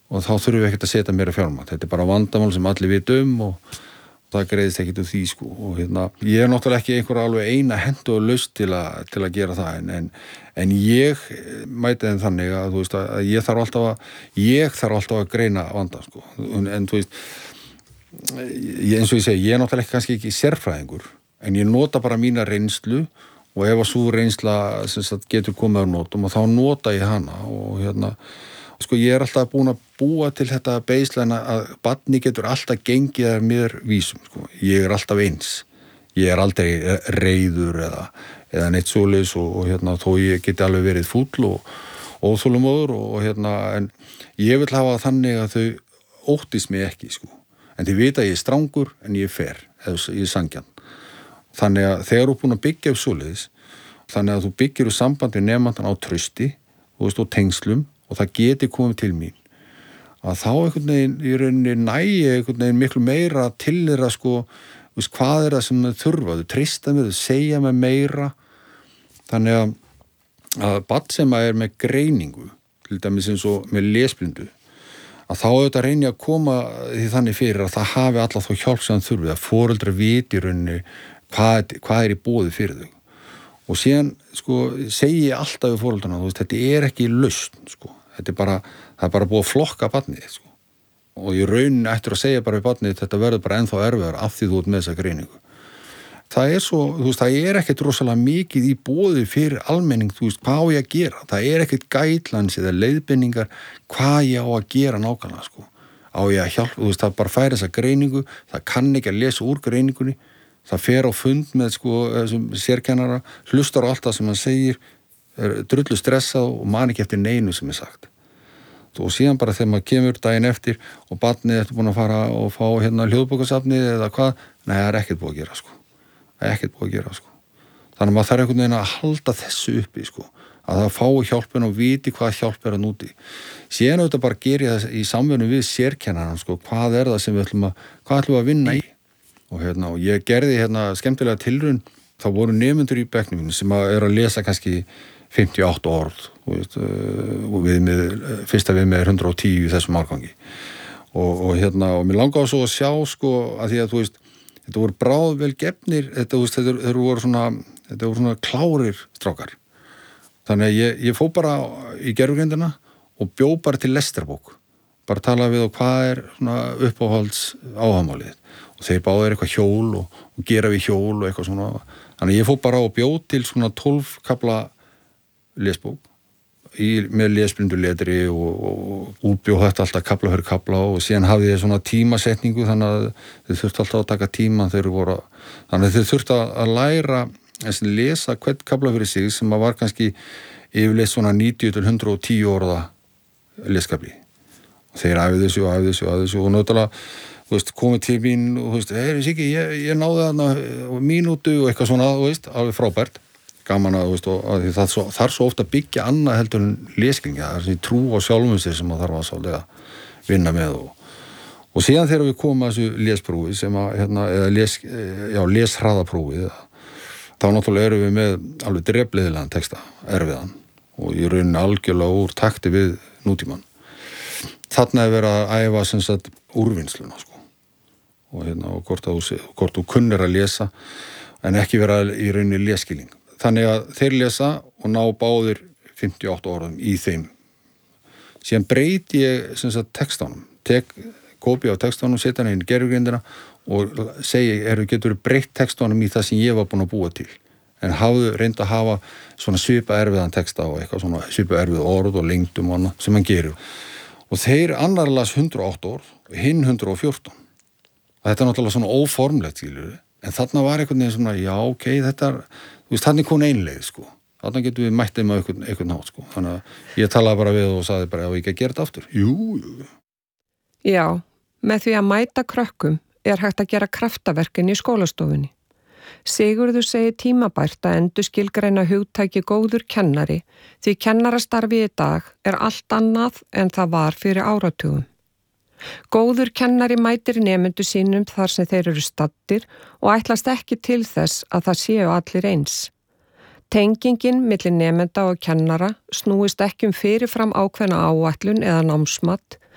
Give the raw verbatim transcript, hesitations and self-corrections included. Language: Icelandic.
og þá þurfum við ekkert að setja meira fjármagn. Þetta er bara vandamál sem allir vita um og það greiðist ekkert úr því sko. Og hérna, ég er náttúrulega ekki einhver alveg eina hentu og laust til að, til að gera það en, en, en ég mæti þeim þannig að, þú veist, að ég þarf alltaf að, ég þarf alltaf að greina vanda sko. En, en þú veist, ég, eins og ég segi, ég er náttúrulega kannski ekki sérfræðingur en ég nota bara mína reynslu og ef að sú reynsla sem sagt, getur komið á notum og þá nota ég hana og hérna, sko ég er alltaf búin að búa til þetta baseline að barni getur alltaf gengið að mér vísum, sko. Ég er alltaf eins. Ég er aldrei reiður eða, eða neitt svoleiðis og, og hérna, þó ég geti alveg verið fúll og óþolumóður og, og hérna, en ég vil hafa þannig að þau óttist mig ekki, sko. En þið vita að ég er strangur en ég er fer, eða ég er sangjarn. Þannig að þegar þú er búin að byggja upp svoleiðis, þannig að þú byggir úr sambandi nemandan á trausti, þú veist, og tengslum og það geti komið til mín að þá einhvern veginn í rauninni nægi einhvern veginn miklu meira til þeirra sko, veist, hvað er það sem þau þurfa, þau treysta mér, þau segja mér meira þannig að, að barn sem er með greiningu til dæmis eins og með lesblindu að þá auðvitað reyni að koma því þannig fyrir að það hafi alla þá hjálp sem það þurfi, að foreldrar viti í rauninni hvað, hvað er í boði fyrir þau og síðan sko segi ég alltaf við foreldrana, þú veist, þetta er ekki lausn sko. Þetta er bara, það er bara búið að flokka barnið, sko. Og í rauninni ættir að segja bara við barnið, þetta verður bara ennþá erfiðar af því þú ert með þessa greiningu. Það er svo, þú veist, það er ekkert rosalega mikið í boði fyrir almenning, þú veist, hvað á ég að gera? Það er ekkert guidelines eða leiðbeiningar hvað ég á að gera nákvæmlega, sko. Á ég að hjálpa, þú veist, það bara færi þessa greiningu, það kann ekki að lesa úr greiningunni, það fer á fund með, sko, þessum sérkennara, hlustar á allt það sem hann segir, er drullu stressað og man ekki eftir neinu sem er sagt. Og síðan bara þegar maður kemur daginn eftir og barnið eftir búin að fara og fá hérna hljóðbókasafnið eða hvað, nei, það er ekkert búið að gera, sko. Það er ekkert búið að gera, sko. Þannig að maður þarf einhvern veginn að halda þessu uppi, sko. Að það fái hjálpin og viti hvað hjálp er að núti. Síðan auðvitað bara gera það í samvinnu við sérkennarann, sko. Hvað er það sem við ætlum að, hvað ætlum við að vinna í? Og hérna, og ég gerði hérna skemmtilega tilraun, þá voru nemendur í bekknum sem að er að lesa kannski fimmtíu og átta orð veist, og við með, fyrsta við með hundrað og tíu í þessum árgangi og, og hérna, og mér langaði svo að sjá sko, að því að þú veist, þetta voru bráðvel gefnir, þetta, veist, þetta, þetta voru svona þetta voru svona klárir strákar þannig að ég, ég fó bara í gerfugrindina og bjó bara til lestrarbók bara talaði við og hvað er svona uppáhalds áhagamálið og þeir báðu eitthvað hjól og, og gera við hjól og eitthvað svona þannig að ég fó bara og bjó til svona tólf kafla lesbók í, með lesblinduletri og, og útbjóð þetta alltaf kapla fyrir kapla og síðan hafði ég svona tímasetningu þannig að þau þurftu alltaf að taka tíma þegar þau voru þannig að þau þurftu að læra að lesa hvern kapla fyrir sig sem var kannski yfirleitt svona níutíu til hundrað og tíu orða leskapli og þeir æfðu þessu og æfðu þessu og æfðu þessu og náttúrulega þú veist, komið til mín og þú veist, heyri Siggi, ég, ég náði þarna mínútu og eitthvað svona, þú veist, alveg frábært gaman að, þú veist, og að það svo, þarf svo ofta að byggja annað heldur en leskinga, það er svona trú á sjálfum sér sem það þarf að svolítið að vinna með og, og síðan þegar við komum að þessu lesprófi sem að, hérna, eða les, já, leshraðaprófið, þá náttúrulega erum við með alveg drefliðilegan texta, erfiðan og í rauninni algjörlega úr takti við nútímann. Þarna er verið að æfa sem sagt úrvinnsluna, sko. Og hérna, og hvort, þú, hvort þú kunnir að lesa en ekki vera í rauninni lesskilning. Þannig að þeir lesa og ná báðir fimmtíu og átta orðum í þeim. Síðan breyti ég sem sagt textanum, tek kópíu af textanum, setja hann inn í gerfugrindina og segi, er, getur breytt textanum í það sem ég var búin að búa til. En hafðu reynd að hafa svona svipa erfiðan texta og eitthvað svona svipa erfið orð og lengdum og annað sem hann gerir. Og þeir annar las hundrað og átta orð og hinn hundrað og fjórtán. Og þetta er náttúrulega svona óformlegt, skilur. En þarna var einhvern veginn svona, já, ok, þetta er, þú veist, þarna er kon einleið, sko. Þarna getum við mættið með einhvern, einhvern nátt, sko. Þannig að ég talaði bara við og sagði bara, ef ég ekki að gera þetta aftur. Jú, jú. Já, með því að mæta krökkum er hægt að gera kraftaverkin í skólastofunni. Sigurður segir tímabært að endurskilgreina hugtæki góður kennari því kennarastarfi í dag er allt annað en það var fyrir áratugum. Góður kennari mætir nemendur sínum þar sem þeir eru staddir og ætlast ekki til þess að það séu allir eins. Tengingin milli nemenda og kennara snúist ekki um fyrirfram ákveðna áætlun eða námsmat